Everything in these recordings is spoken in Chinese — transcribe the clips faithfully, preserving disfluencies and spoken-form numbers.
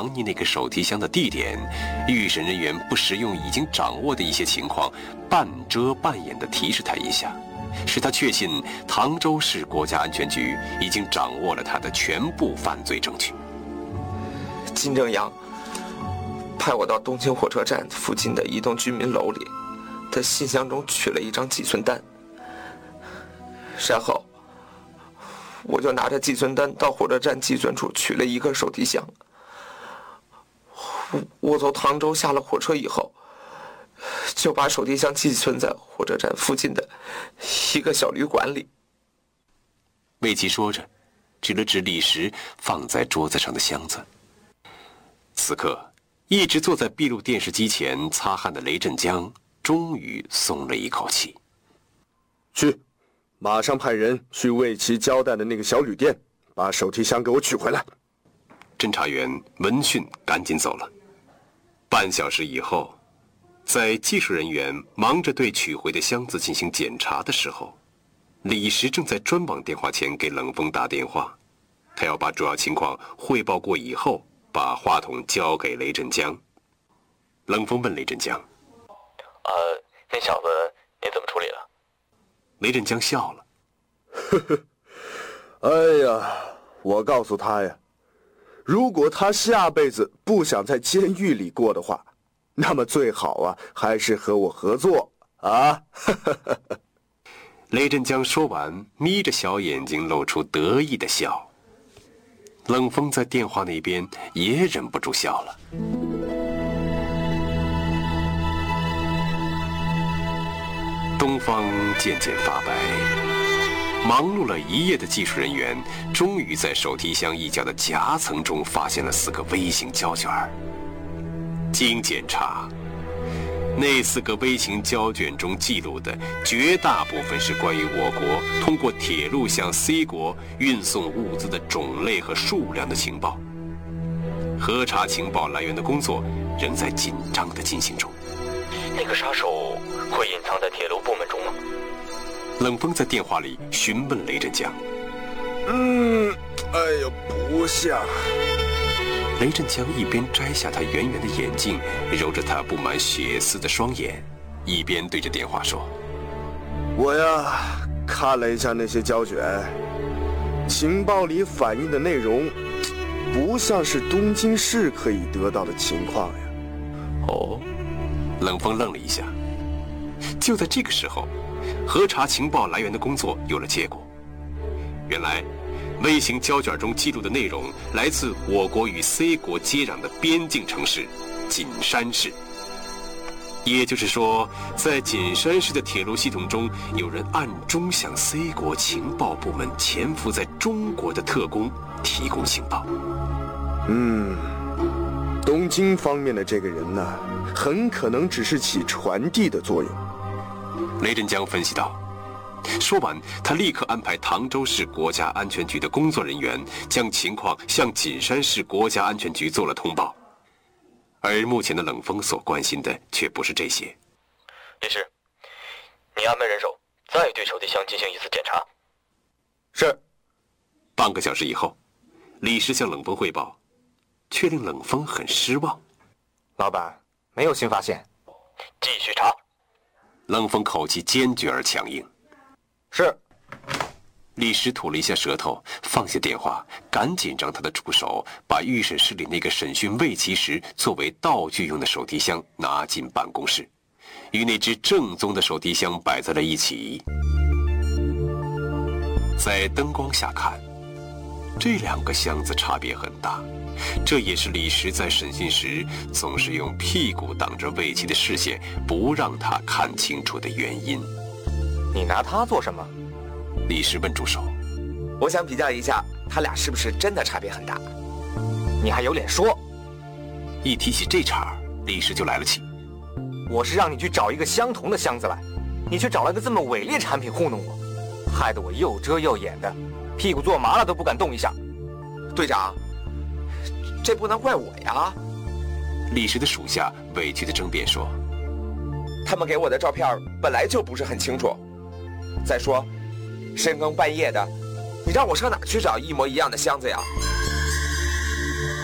藏匿那个手提箱的地点，预审人员不时用已经掌握的一些情况半遮半掩地提示他一下，使他确信唐州市国家安全局已经掌握了他的全部犯罪证据。 金正阳派我到东京火车站附近的一栋居民楼里，他信箱中取了一张寄存单，然后我就拿着寄存单到火车站寄存处取了一个手提箱。我从唐州下了火车以后，就把手提箱寄存在火车站附近的一个小旅馆里。 魏琪说着，指了指李石放在桌子上的箱子。此刻，一直坐在闭路电视机前擦汗的雷震江终于松了一口气。 去，马上派人去魏琪交代的那个小旅店，把手提箱给我取回来。 侦查员闻讯赶紧走了。半小时以后，在技术人员忙着对取回的箱子进行检查的时候，李石正在专网电话前给冷锋打电话，他要把主要情况汇报过以后，把话筒交给雷震江。冷锋问雷震江：“ 呃，那小子你怎么处理了？” 雷震江笑了：“ 呵呵，哎呀，我告诉他呀，如果他下辈子不想在监狱里过的话，那么最好啊，还是和我合作啊。” 雷震江说完，眯着小眼睛露出得意的笑。冷锋在电话那边也忍不住笑了。东方渐渐发白，忙碌了一夜的技术人员终于在手提箱一角的夹层中发现了四个微型胶卷。经检查，那四个微型胶卷中记录的绝大部分是关于我国通过铁路向 C 国运送物资的种类和数量的情报。核查情报来源的工作仍在紧张地进行中。 那个杀手会隐藏在铁路部门中吗？ 冷锋在电话里询问雷震江。 嗯，哎呀，不像。 雷震江一边摘下他圆圆的眼镜，揉着他布满血丝的双眼，一边对着电话说：“ 我呀，看了一下那些胶卷，情报里反映的内容，不像是东京市可以得到的情况呀。” 哦，冷锋愣了一下。就在这个时候，核查情报来源的工作有了结果。原来，微型胶卷中记录的内容来自我国与 C 国接壤的边境城市锦山市。也就是说，在锦山市的铁路系统中，有人暗中向 C 国情报部门潜伏在中国的特工提供情报。 嗯，东京方面的这个人呢，很可能只是起传递的作用。 雷震江分析道。说完，他立刻安排唐州市国家安全局的工作人员将情况向锦山市国家安全局做了通报。而目前的冷锋所关心的却不是这些。 李石，你安排人手再对手提箱进行一次检查。 是。 半个小时以后，李石向冷锋汇报，却令冷锋很失望。 老板，没有新发现。 继续查。 冷锋口气坚决而强硬。 是。 李石吐了一下舌头，放下电话，赶紧让他的助手把预审室里那个审讯魏琪时作为道具用的手提箱拿进办公室，与那只正宗的手提箱摆在了一起。在灯光下看，这两个箱子差别很大，这也是李石在审讯时总是用屁股挡着魏琪的视线，不让他看清楚的原因。 你拿它做什么？ 李石问助手。 我想比较一下，他俩是不是真的差别很大。 你还有脸说？ 一提起这茬，李石就来了气。 我是让你去找一个相同的箱子来，你却找了个这么伪劣产品糊弄我，害得我又遮又掩的，屁股坐麻了都不敢动一下。 队长，这不能怪我呀。 李石的属下委屈地争辩说， 他们给我的照片本来就不是很清楚，再说深更半夜的，你让我上哪去找一模一样的箱子呀？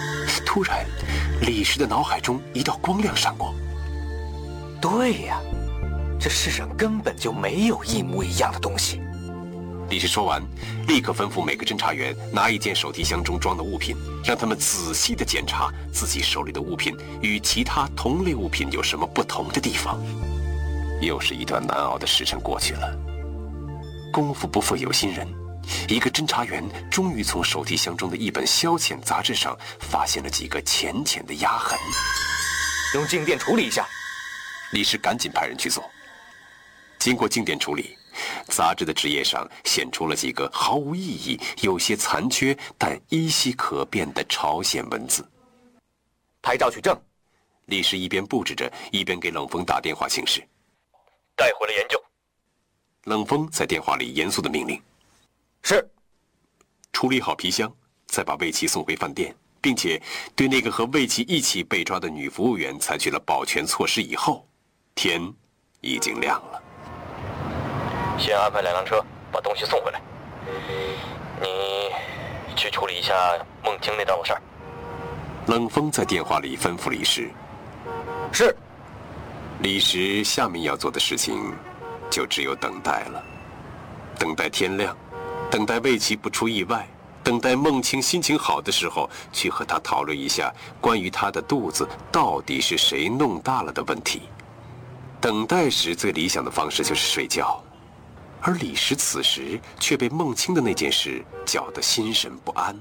突然，李石的脑海中一道光亮闪过。 对呀，这世上根本就没有一模一样的东西。 李石说完，立刻吩咐每个侦查员拿一件手提箱中装的物品，让他们仔细地检查自己手里的物品与其他同类物品有什么不同的地方。又是一段难熬的时辰过去了。功夫不负有心人，一个侦查员终于从手提箱中的一本消遣杂志上发现了几个浅浅的压痕。 用静电处理一下。 李石赶紧派人去做。经过静电处理，杂志的纸页上显出了几个毫无意义、有些残缺但依稀可辨的朝鲜文字。 拍照取证。 李石一边布置着，一边给冷风打电话请示。 带回来研究。 冷风在电话里严肃地命令： 是。 处理好皮箱，再把魏琪送回饭店，并且对那个和魏琪一起被抓的女服务员采取了保全措施。以后，天已经亮了。 先安排两辆车把东西送回来，你去处理一下孟青那档子事儿。 冷风在电话里吩咐李石。 是。 李石下面要做的事情就只有等待了，等待天亮，等待魏琪不出意外，等待孟青心情好的时候去和他讨论一下关于他的肚子到底是谁弄大了的问题。等待时最理想的方式就是睡觉，而李石此时却被孟青的那件事搅得心神不安。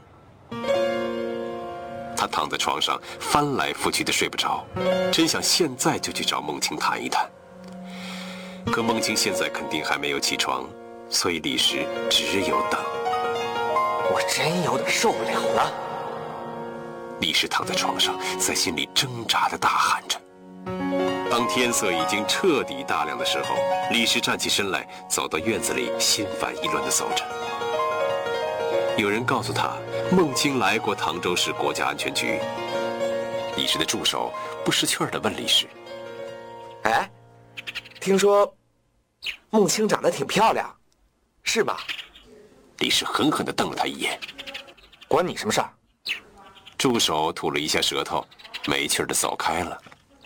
他躺在床上翻来覆去的睡不着，真想现在就去找孟青谈一谈。可孟青现在肯定还没有起床，所以李石只有等。 我真有点受不了了。 李石躺在床上，在心里挣扎地大喊着。当天色已经彻底大亮的时候，李石站起身来，走到院子里，心烦意乱地走着。有人告诉他，孟青来过唐州市国家安全局。李石的助手不识趣儿地问李石： 哎，听说孟青长得挺漂亮，是吗？ 李石狠狠地瞪了他一眼。 关你什么事儿？ 助手吐了一下舌头，没气儿地走开了。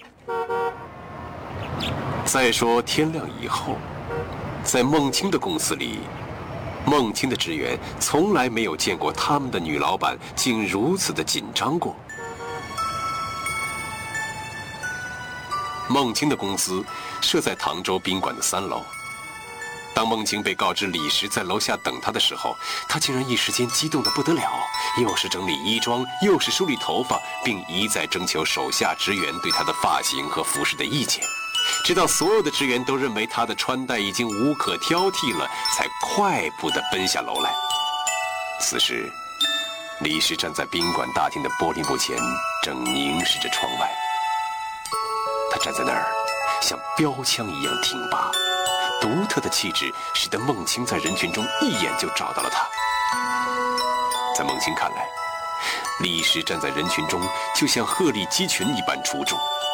再说天亮以后，在孟青的公司里，孟青的职员从来没有见过他们的女老板竟如此的紧张过。孟青的公司设在唐州宾馆的三楼。当孟青被告知李石在楼下等他的时候，他竟然一时间激动得不得了，又是整理衣装，又是梳理头发，并一再征求手下职员对他的发型和服饰的意见，直到所有的职员都认为他的穿戴已经无可挑剔了，才快步地奔下楼来。此时，李石站在宾馆大厅的玻璃幕前，正凝视着窗外。他站在那儿，像标枪一样挺拔，独特的气质使得孟青在人群中一眼就找到了他。在孟青看来，李石站在人群中就像鹤立鸡群一般出众。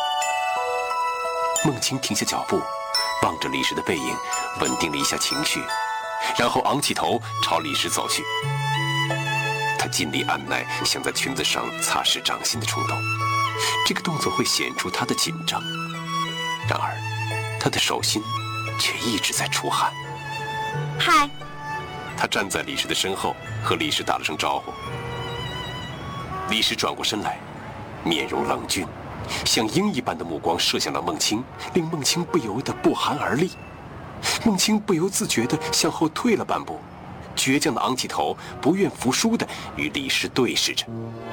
孟青停下脚步，望着李石的背影，稳定了一下情绪，然后昂起头朝李石走去。他尽力按耐想在裙子上擦拭掌心的冲动，这个动作会显出他的紧张。然而，他的手心却一直在出汗。 嗨， 他站在李石的身后，和李石打了声招呼。李石转过身来，面容冷峻，像鹰一般的目光射向了孟青，令孟青不由得不寒而栗。孟青不由自觉地向后退了半步，倔强地昂起头，不愿服输地与李石对视着。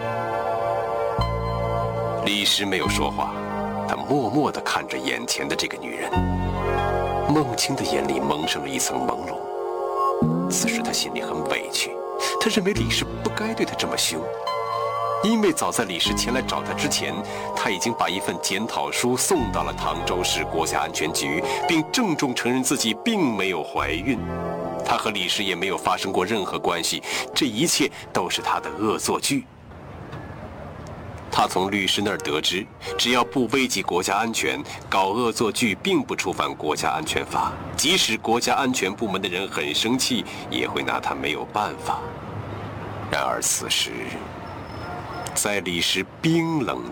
李石没有说话，他默默地看着眼前的这个女人。孟青的眼里蒙上了一层朦胧，此时他心里很委屈，他认为李石不该对他这么凶，因为早在李石前来找他之前，他已经把一份检讨书送到了唐州市国家安全局，并郑重承认自己并没有怀孕。他和李石也没有发生过任何关系，这一切都是他的恶作剧。他从律师那儿得知，只要不危及国家安全，搞恶作剧并不触犯国家安全法，即使国家安全部门的人很生气，也会拿他没有办法。然而此时， 在李石冰冷